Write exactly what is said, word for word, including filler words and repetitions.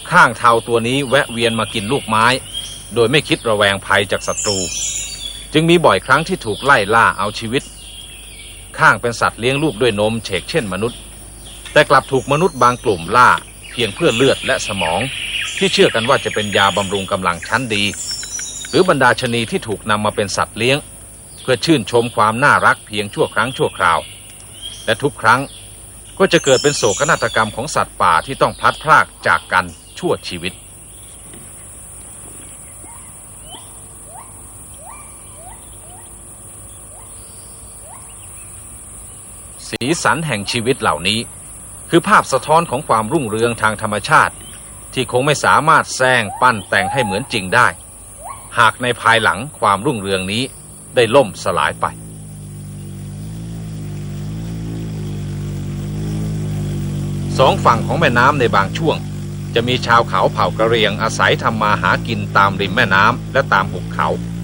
ข้างเทาตัวนี้แวะเวียนมากินลูกไม้โดยไม่คิดระแวงภัยจากศัตรูจึงมีบ่อยครั้งที่ถูกไล่ล่าเอาชีวิตข้างเป็นสัตว์เลี้ยงลูกด้วยนมเฉกเช่นมนุษย์แต่กลับถูกมนุษย์บางกลุ่มล่าเพียงเพื่อเลือดและสมองที่เชื่อกันว่าจะเป็นยาบำรุงกำลังชั้นดีหรือบรรดาชนีที่ถูกนำมาเป็นสัตว์เลี้ยงเพื่อชื่นชมความน่ารักเพียงชั่วครั้งชั่วคราวและทุกครั้งก็จะเกิดเป็นโศกนาฏกรรมของสัตว์ป่าที่ต้องพลัดพรากจากกันชั่วชีวิตสีสันแห่งชีวิตเหล่านี้คือภาพสะท้อนของความรุ่งเรืองทางธรรมชาติที่คงไม่สามารถแซงปั้นแต่งให้เหมือนจริงได้หากในภายหลังความรุ่งเรืองนี้ได้ล่มสลายไปสองฝั่งของแม่น้ำในบางช่วงจะมีชาวเขาเผ่ากะเหรี่ยงอาศัยทำมาหากินตามริมแม่น้ำและตามหุบเขา